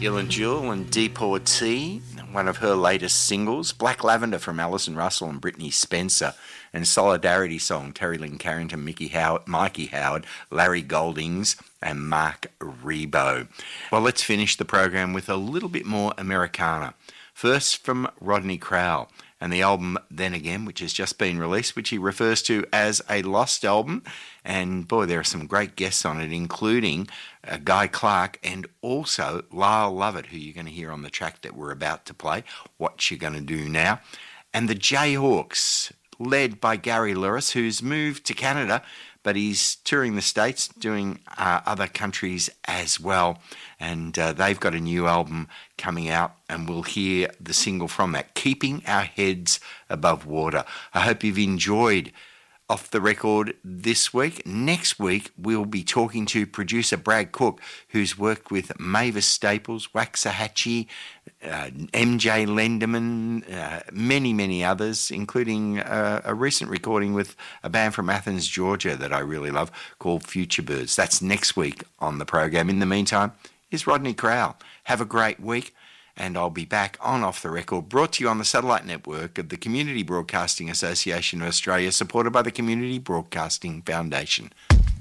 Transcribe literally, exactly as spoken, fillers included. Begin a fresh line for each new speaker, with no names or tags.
Ellen Jewell and Deportee, one of her latest singles, Black Lavender from Alison Russell and Brittany Spencer, and Solidarity Song, Terry Lynn Carrington, Mickey Howard, Mikey Howard, Larry Goldings and Mark Rebo. Well, let's finish the program with a little bit more Americana. First from Rodney Crowell and the album Then Again, which has just been released, which he refers to as a lost album. And boy, there are some great guests on it, including uh, Guy Clark and also Lyle Lovett, who you're going to hear on the track that we're about to play, What You Gonna Do Now. And the Jayhawks, led by Gary Lewis, who's moved to Canada, but he's touring the States, doing uh, other countries as well. And uh, they've got a new album coming out, and we'll hear the single from that, Keeping Our Heads Above Water. I hope you've enjoyed Off the Record this week. Next week, we'll be talking to producer Brad Cook, who's worked with Mavis Staples, Waxahachie, uh, M J Lenderman, uh, many, many others, including uh, a recent recording with a band from Athens, Georgia that I really love called Future Birds. That's next week on the program. In the meantime, here's Rodney Crowell. Have a great week, and I'll be back on Off the Record, brought to you on the satellite network of the Community Broadcasting Association of Australia, supported by the Community Broadcasting Foundation.